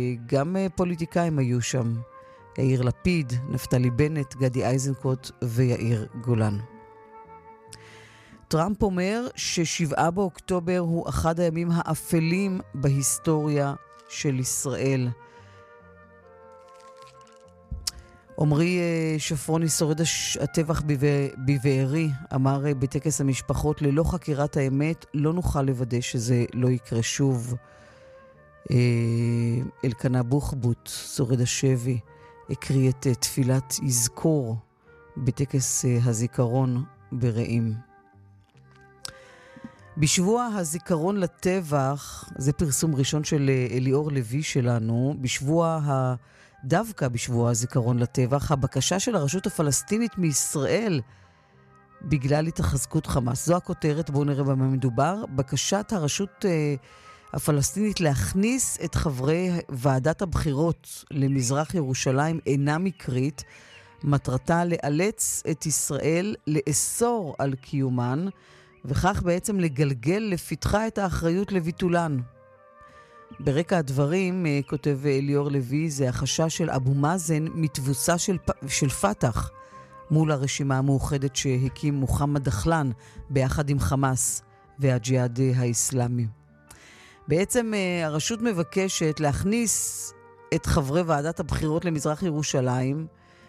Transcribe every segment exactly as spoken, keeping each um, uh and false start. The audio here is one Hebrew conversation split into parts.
גם פוליטיקאים היו שם. יאיר לפיד, נפתלי בנט, גדי איזנקוט ויאיר גולן. טראמפ אומר ששבעה באוקטובר הוא אחד הימים האפלים בהיסטוריה של ישראל. עמרי שפרוני, שורד הטבח בבארי, אמר בטקס המשפחות, ללא חקירת האמת לא נוכל לוודא שזה לא יקרה שוב. אלקנה בוחבוט, שורד השבי, הקריא את תפילת יזכור בטקס הזיכרון ברעים. בשבוע הזיכרון לטבח, זה פרסום ראשון של אליאור לוי שלנו, בשבוע ה... דווקא בשבוע הזיכרון לטבח, הבקשה של הרשות הפלסטינית מישראל בגלל התחזקות חמאס. זו הכותרת, בואו נראה במה מדובר. בקשת הרשות אה, הפלסטינית להכניס את חברי ועדת הבחירות למזרח ירושלים אינה מקרית, מטרתה לאלץ את ישראל לאסור על קיומן, וכך בעצם לגלגל לפתחה את האחריות לביטולן. ברקע הדברים, כותב אליאור לוי, זה החשש של אבו מאזן מתבוסה של, של פתח מול הרשימה המאוחדת שהקים מוחמד דחלן ביחד עם חמאס והג'יהאד האסלאמי. בעצם הרשות מבקשת להכניס את חברי ועדת הבחירות למזרח ירושלים,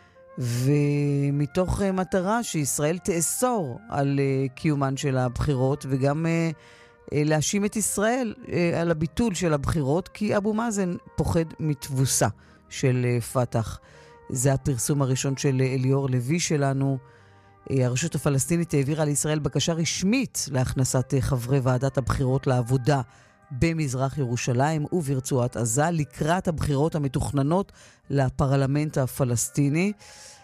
ומתוך מטרה שישראל תאסור על קיומן של הבחירות, וגם להאשים את ישראל על הביטול של הבחירות, כי אבו מאזן פוחד מתבוסה של פתח. זה הפרסום הראשון של אליאור לוי שלנו. הרשות הפלסטינית העבירה לישראל בקשה רשמית להכנסת חברי ועדת הבחירות לעבודה במזרח ירושלים וברצועת עזה לקראת הבחירות המתוכננות לפרלמנט הפלסטיני.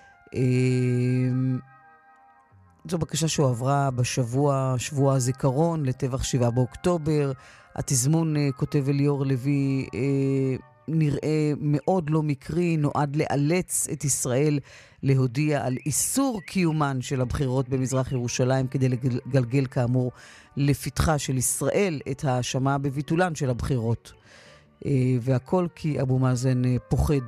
זו בקשה שהועברה בשבוע, שבוע הזיכרון לטבח שבעה באוקטובר. התזמון, כותב אליאור לוי, נראה מאוד לא מקרי, נועד לאלץ את ישראל להודיע על איסור קיומן של הבחירות במזרח ירושלים, כדי לגלגל כאמור לפתחה של ישראל את האשמה בביטולן של הבחירות. והכל כי אבו מאזן פוחד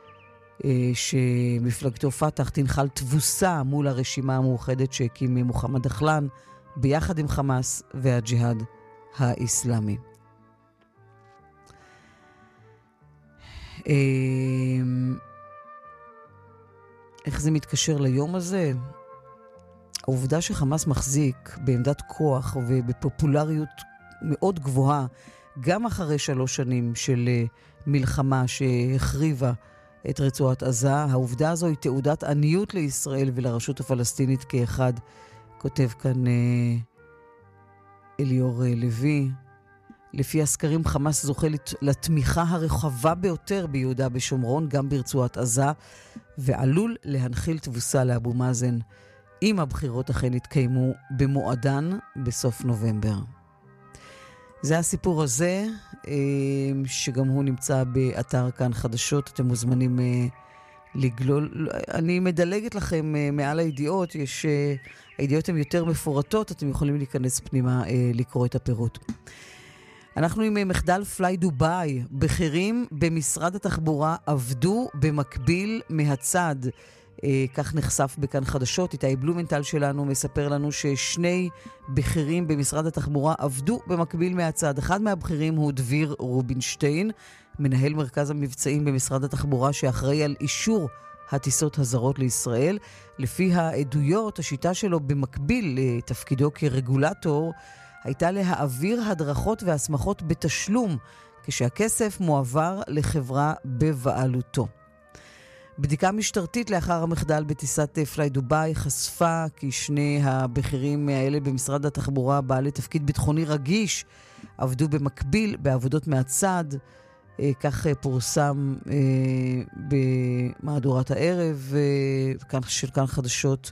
שמפלגתו פתח תנחל תבוסה מול הרשימה המאוחדת שהקים מוחמד דחלן ביחד עם חמאס והג'יהאד האסלאמי. איך זה מתקשר ליום הזה? העובדה שחמאס מחזיק בעמדת כוח ובפופולריות מאוד גבוהה, גם אחרי שלוש שנים של מלחמה שהחריבה את רצועת עזה, העובדה הזו היא תעודת עניות לישראל ולרשות הפלסטינית כאחד, כותב כאן אה, אליאור לוי. לפי הסקרים, חמאס זוכה לתמיכה הרחבה ביותר ביהודה בשומרון, גם ברצועת עזה, ועלול להנחיל תבוסה לאבו מאזן אם הבחירות אכן יתקיימו במועדן בסוף נובמבר. זה הסיפור הזה, שגם הוא נמצא באתר כאן חדשות. אתם מוזמנים לגלול. אני מדלגת לכם מעל הידיעות, יש, הידיעות הן יותר מפורטות, אתם יכולים להיכנס פנימה לקרוא את הפירוט. אנחנו עם מחדל פליי דוביי. בכירים במשרד התחבורה עבדו במקביל מהצד. כך נחשף בכאן חדשות. איתי בלומנטל שלנו מספר לנו ששני בכירים במשרד התחבורה עבדו במקביל מהצד. אחד מהבכירים הוא דביר רובינשטיין, מנהל מרכז המבצעים במשרד התחבורה שאחראי על אישור הטיסות הזרות לישראל. לפי העדויות, השיטה שלו במקביל לתפקידו כרגולטור הייתה להעביר הדרכות והסמכות בתשלום, כשהכסף מועבר לחברה בבעלותו. בדיקה משטרתית לאחר המחדל בטיסת פליי דוביי חשפה כי שני הבכירים האלה במשרד התחבורה, בעלי תפקיד ביטחוני רגיש, עבדו במקביל בעבודות מהצד. כך פורסם במהדורת הערב של כאן חדשות.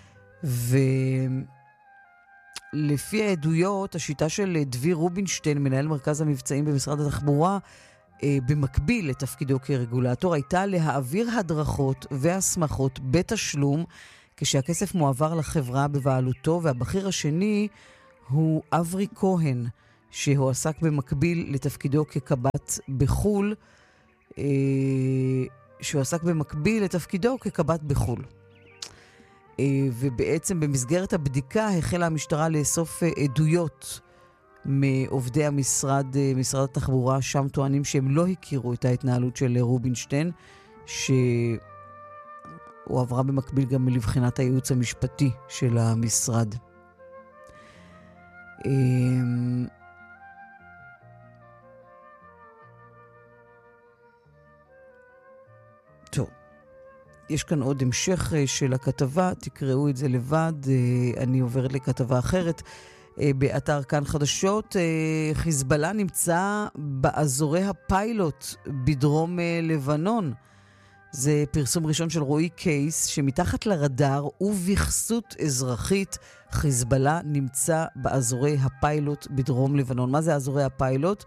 ולפי העדויות, השיטה של דביר רובינשטיין, מנהל מרכז המבצעים במשרד התחבורה, במקביל לתפקידו כרגולטור, הייתה להעביר הדרכות והסמכות בתשלום, כשהכסף מועבר לחברה בבעלותו. והבכיר השני הוא אברי כהן, שהועסק במקביל לתפקידו כקב"ט בחול, שהוא עסק במקביל לתפקידו כקב"ט בחול. ובעצם במסגרת הבדיקה החלה המשטרה לאסוף עדויות מעובדי המשרד, משרד התחבורה, שם טוענים שהם לא הכירו את ההתנהלות של רובינשטיין, שהוא עברה במקביל גם לבחינת הייעוץ המשפטי של המשרד. טוב, יש כאן עוד המשך של הכתבה, תקראו את זה לבד, אני עוברת לכתבה אחרת. באתר כאן חדשות, חיזבאללה נמצא באזורי הפיילוט בדרום לבנון. זה פרסום ראשון של רועי קייס, שמתחת לרדאר ובכסות אזרחית, חיזבאללה נמצא באזורי הפיילוט בדרום לבנון. מה זה אזורי הפיילוט?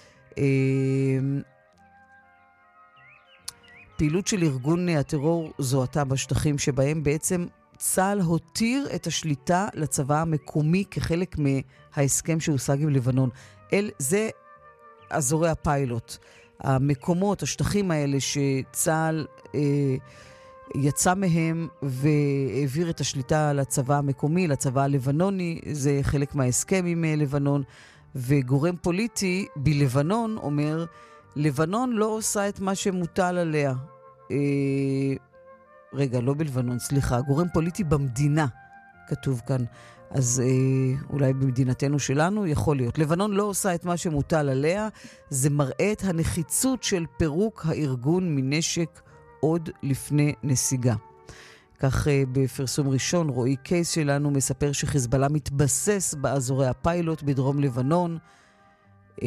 פעילות של ארגון הטרור זוהתה בשטחים שבהם בעצם צה"ל הותיר את השליטה לצבא המקומי כחלק מההסכם שהושג עם לבנון. אל, זה אזורי הפיילוט. המקומות, השטחים האלה שצה"ל אה, יצא מהם והעביר את השליטה לצבא המקומי, לצבא הלבנוני, זה חלק מההסכם עם לבנון. וגורם פוליטי בלבנון אומר, לבנון לא עושה את מה שמוטל עליה. אה, רגע, לא בלבנון, סליחה, גורם פוליטי במדינה, כתוב כאן. אז אה, אולי במדינתנו שלנו יכול להיות. לבנון לא עושה את מה שמוטל עליה, זה מראה את הנחיצות של פירוק הארגון מנשק עוד לפני נסיגה. כך אה, בפרסום ראשון, רועי קייס שלנו מספר שחיזבאללה מתבסס באזורי הפיילוט בדרום לבנון, אה,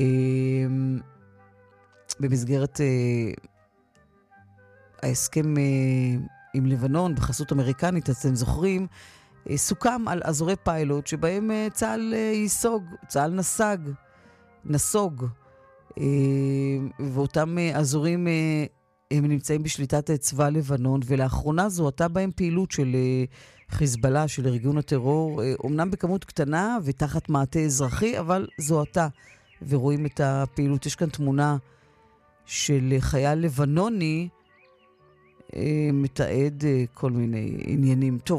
במסגרת אה, ההסכם אה, עם לבנון, בחסות אמריקנית, אתם זוכרים, אה, סוכם על אזורי פיילוט שבהם אה, צה"ל אה, ייסוג, צה"ל נסג, נסוג, אה, ואותם אה, אזורים אה, הם נמצאים בשליטת צבא לבנון, ולאחרונה זוהתה בהם פעילות של אה, חיזבאללה, של ארגון הטרור, אה, אומנם בכמות קטנה ותחת מעטה אזרחי, אבל זוהתה, ורואים את הפעילות. יש כאן תמונה של חייל לבנוני, אה, מתעד אה, כל מיני עניינים. טוב.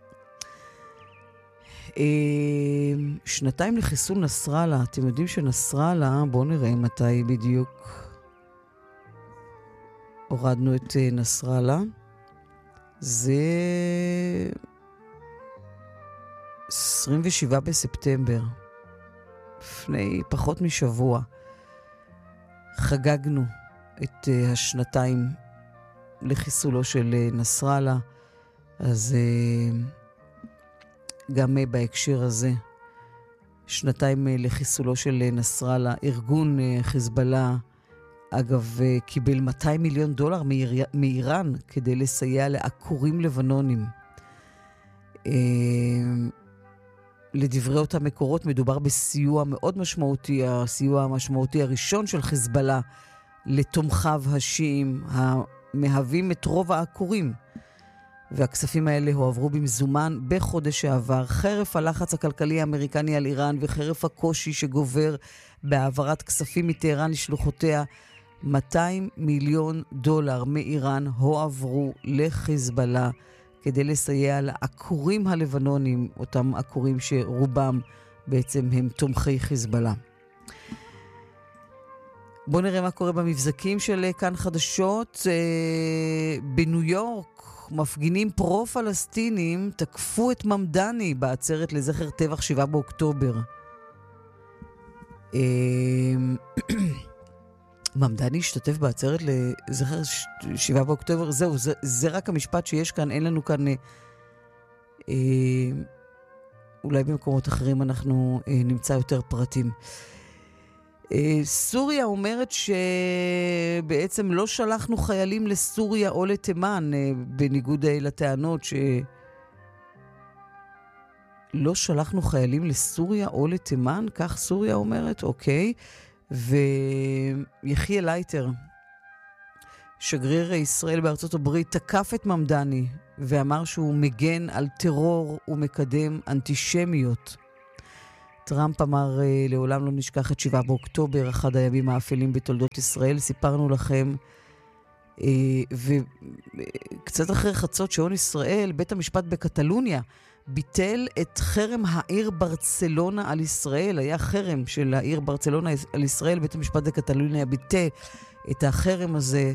אה, שנתיים לחיסול נסראללה. אתם יודעים שנסראללה, בואו נראה מתי בדיוק הורדנו את אה, נסראללה. זה עשרים ושבעה בספטמבר. לפני פחות משבוע. חגגנו את uh, השנתיים לחיסולו של uh, נסראללה. אז uh, גם uh, בהקשר הזה, שנתיים uh, לחיסולו של uh, נסראללה, ארגון uh, חיזבאללה, אגב, uh, קיבל מאתיים מיליון דולר מאיר... מאיראן כדי לסייע לעקורים לבנונים. Uh, לדברי אותם מקורות מדובר בסיוע מאוד משמעותי, הסיוע המשמעותי הראשון של חיזבאללה לתומכיו השיעים המהווים את רוב העקורים. והכספים האלה הועברו במזומן בחודש שעבר, חרף הלחץ הכלכלי האמריקני על איראן וחרף הקושי שגובר בהעברת כספים מטהרן לשלוחותיה. מאתיים מיליון דולר מאיראן הועברו לחיזבאללה כדי לסייע לעקורים הלבנונים, אותם עקורים שרובם בעצם הם תומכי חיזבאללה. בואו נראה מה קורה במבזקים של כאן חדשות. בניו יורק מפגינים פרו-פלסטינים תקפו את ממדני בעצרת לזכר טבח שבעה באוקטובר. ממדני השתתף בעצרת לזכר שבעה באוקטובר. זהו, זה, זה רק המשפט שיש כאן. אין לנו כאן, אה, אולי במקומות אחרים אנחנו אה, נמצא יותר פרטים. אה, סוריה אומרת שבעצם לא שלחנו חיילים לסוריה או לתימן, אה, בניגוד אה, לטענות שלא שלחנו חיילים לסוריה או לתימן, כך סוריה אומרת, אוקיי. ויחיה לייטר, שגריר ישראל בארצות הברית, תקף את ממדני ואמר שהוא מגן על טרור ומקדם אנטישמיות. טראמפ אמר, לעולם לא נשכח את שבעה באוקטובר, אחד הימים האפלים בתולדות ישראל. סיפרנו לכם וקצת אחרי חצות שעון ישראל, בית המשפט בקטלוניה ביטל את חרם העיר ברצלונה על ישראל. היה חרם של העיר ברצלונה על ישראל, בית המשפט בקטלוניה ביטל את החרם הזה,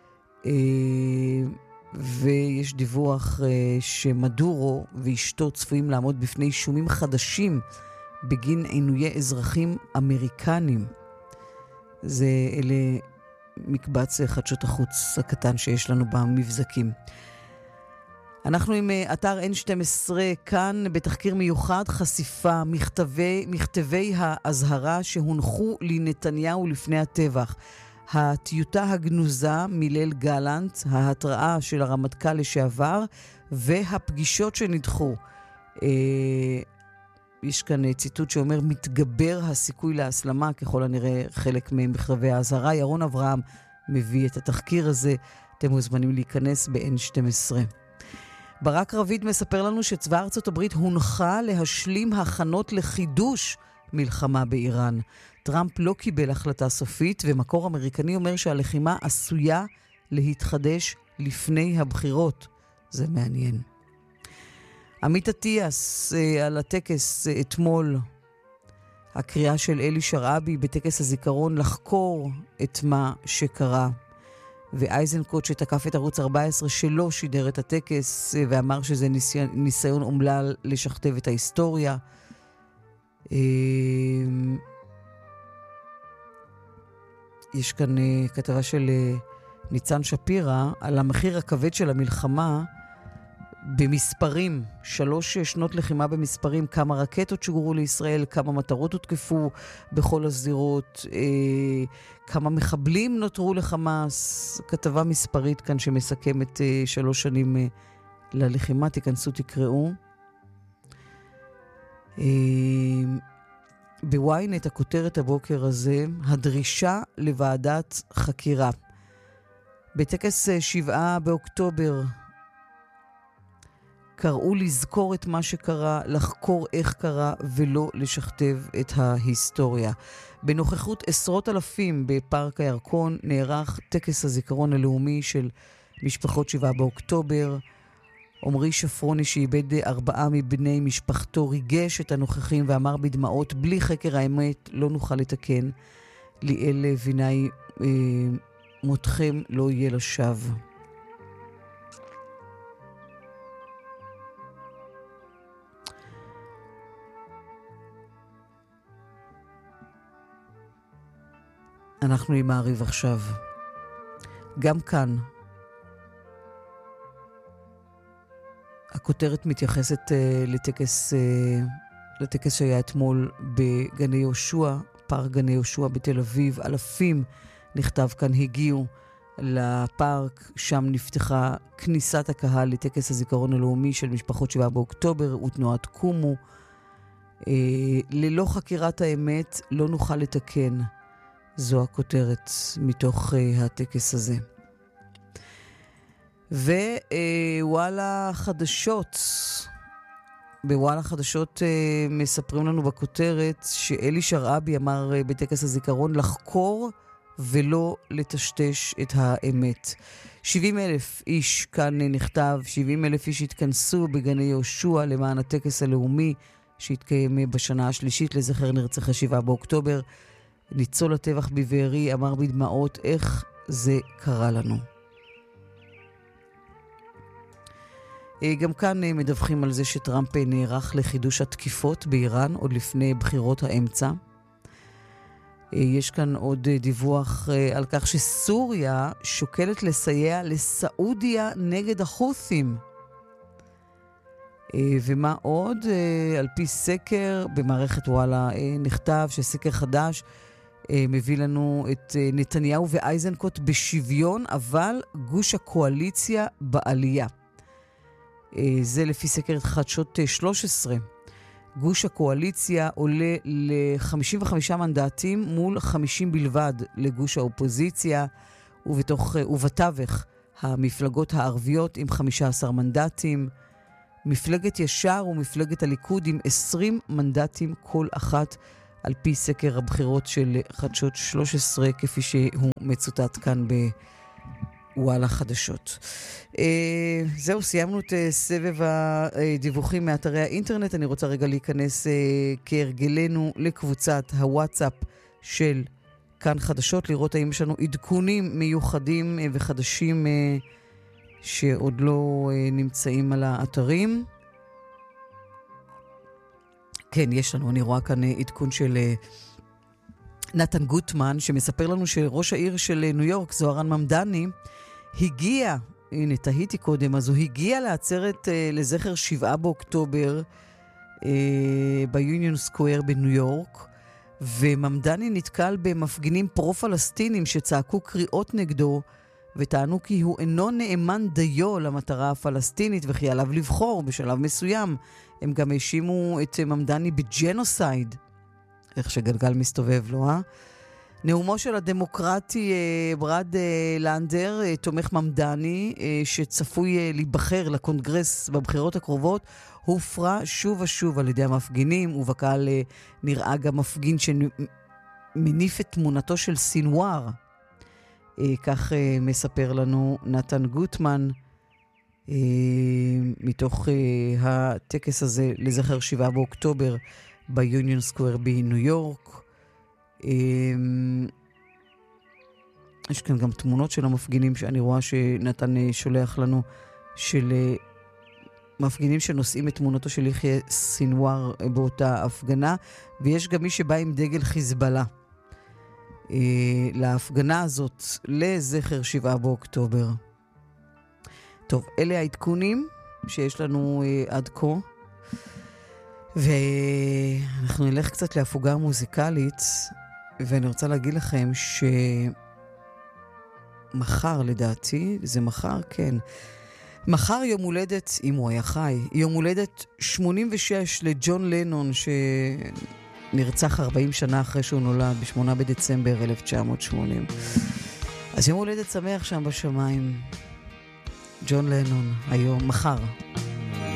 ויש דיווח שמדורו ואשתו צפויים לעמוד בפני אישומים חדשים בגין עינויי אזרחים אמריקנים. זה אלה מקבץ חדשות החוץ הקטן שיש לנו במבזקים. אנחנו עם אתר אן שתים עשרה, כאן בתחקיר מיוחד, חשיפה, מכתבי, מכתבי ההזהרה שהונחו לנתניהו לפני הטבח. הטיוטה הגנוזה מליל גלנט, ההתראה של הרמטכ"ל לשעבר, והפגישות שנדחו. אה, יש כאן ציטוט שאומר, מתגבר הסיכוי להסלמה, ככל הנראה חלק ממכתבי ההזהרה. ירון אברהם מביא את התחקיר הזה, אתם מוזמנים להיכנס ב-אן שתים עשרה. ברק רביד מספר לנו שצבא ארצות הברית הונחה להשלים הכנות לחידוש מלחמה באיראן. טראמפ לא קיבל החלטה סופית, ומקור אמריקני אומר שהלחימה עשויה להתחדש לפני הבחירות. זה מעניין. עמית עטיאס על הטקס אתמול, הקריאה של אלי שרעבי בטקס הזיכרון לחקור את מה שקרה. ואייזנקוט שתקף את ערוץ ארבע עשרה שלא שידר את הטקס ואמר שזה ניסיון, ניסיון אומלל לשכתב את ההיסטוריה. יש כאן כתבה של ניצן שפירא על המחיר הכבד של המלחמה במספרים, שלוש שנות לחימה במספרים, כמה רקטות שוגרו לישראל, כמה מטרות הותקפו בכל הזירות, אה, כמה מחבלים נותרו לחמאס, כתבה מספרית כאן שמסכמת אה, שלוש שנים אה, ללחימה, תיכנסו תקראו. אה, בוויינט הכותרת הבוקר הזה, הדרישה לוועדת חקירה. בטקס שבעה באוקטובר, קראו לזכור את מה שקרה, לחקור איך קרה ולא לשכתב את ההיסטוריה. בנוכחות עשרות אלפים בפארק הירקון נערך טקס הזיכרון הלאומי של משפחות שבעה באוקטובר. עמרי שפרוני שאיבד ארבעה מבני משפחתו ריגש את הנוכחים ואמר בדמעות, בלי חקר האמת לא נוכל לתקן. ליאל וינאי, אה, מותכם לא יהיה לשווא. אנחנו עם מעריב עכשיו. גם כאן הכותרת מתייחסת uh, לטקס, uh, לטקס שהיה אתמול בגני יהושע, פארק גני יהושע בתל אביב. אלפים, נכתב כאן, הגיעו לפארק, שם נפתחה כניסת הקהל לטקס הזיכרון הלאומי של משפחות שבעה באוקטובר ותנועת קומו. Uh, ללא חקירת האמת לא נוכל לתקן. זו הכותרת מתוך uh, הטקס הזה. ווואלה חדשות, בוואלה חדשות uh, מספרים לנו בכותרת שאלי שרעבי אמר uh, בטקס הזיכרון לחקור ולא לטשטש את האמת. שבעים אלף איש, כאן uh, נכתב, שבעים אלף איש התכנסו בגני יהושע למען הטקס הלאומי שהתקיים uh, בשנה השלישית לזכר נרצחי שבעה באוקטובר. ניצול הטבח בבארי אמר בדמעות איך זה קרה לנו. גם כאן מדווחים על זה שטראמפ נערך לחידוש התקיפות באיראן עוד לפני בחירות האמצע. יש כאן עוד דיווח על כך שסוריה שוקלת לסייע לסעודיה נגד החות'ים. ומה עוד? על פי סקר במערכת וואלה נכתב שסקר חדש מביא לנו את נתניהו ואייזנקוט בשוויון, אבל גוש הקואליציה בעלייה. זה לפי סקר חדשות שלוש עשרה. גוש הקואליציה עולה ל-חמישים וחמישה מנדטים מול חמישים בלבד לגוש האופוזיציה, ובתוך, ובתווך המפלגות הערביות עם חמישה עשר מנדטים. מפלגת ישר ומפלגת הליכוד עם עשרים מנדטים כל אחת, על פי סקר הבחירות של חדשות שלוש עשרה, כפי שהוא מצוטט כאן וואלה חדשות. אה, זהו, סיימנו את אה, סבב הדיווחים מאתרי האינטרנט. אני רוצה רגע להיכנס אה, כהרגלנו לקבוצת הוואטסאפ של כאן חדשות, לראות האם יש לנו עדכונים מיוחדים אה, וחדשים אה, שעוד לא אה, נמצאים על האתרים. כן, יש לנו, אני רואה כאן אה, עדכון של אה, נתן גוטמן, שמספר לנו שראש העיר של ניו יורק, זוהרן ממדני, הגיע, הנה תהיתי קודם, אז הוא הגיע לעצרת אה, לזכר שבעה באוקטובר אה, ביוניון סקוואר בניו יורק, וממדני נתקל במפגינים פרו-פלסטינים שצעקו קריאות נגדו, וטענו כי הוא אינו נאמן דיו למטרה הפלסטינית, וכי עליו לבחור בשלב מסוים. הם גם האשימו את ממדני בג'נוסייד. איך שגלגל מסתובב לו, אה? נאומו של הדמוקרטי ברד לנדר, תומך ממדני, שצפוי להיבחר לקונגרס בבחירות הקרובות, הופרע שוב ושוב על ידי המפגינים, ובקהל נראה גם מפגין שמניף את תמונתו של סינואר. כך מספר לנו נתן גוטמן, מתוך הטקס הזה לזכר שבעה באוקטובר, ביוניון סקוואר בניו יורק. יש כאן גם תמונות של המפגינים שאני רואה שנתן שולח לנו, של מפגינים שנושאים את תמונתו של יחיא סינואר באותה הפגנה, ויש גם מי שבא עם דגל חיזבאללה להפגנה הזאת לזכר שבעה באוקטובר. טוב, אלה העדכונים שיש לנו עד כה. ואנחנו נלך קצת להפוגה מוזיקלית, ואני רוצה להגיד לכם שמחר לדעתי, זה מחר, כן, מחר יום הולדת, אם הוא היה חי, יום הולדת שמונים ושש לג'ון לנון, שנרצח ארבעים שנה אחרי שהוא נולד, ב-שמונה בדצמבר אלף תשע מאות שמונים. אז יום הולדת שמח שם בשמיים. ג'ון לנון, היום, מחר.